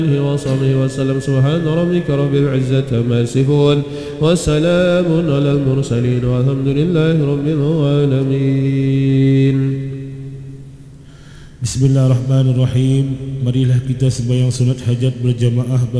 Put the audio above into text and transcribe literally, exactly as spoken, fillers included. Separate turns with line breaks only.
وصحبه وسلم. سبحان ربك رب العزة عما يصفون وسلام على المرسلين والحمد لله رب العالمين.
Bismillahirrahmanirrahim. Marilah kita sembahyang sunat hajat berjamaah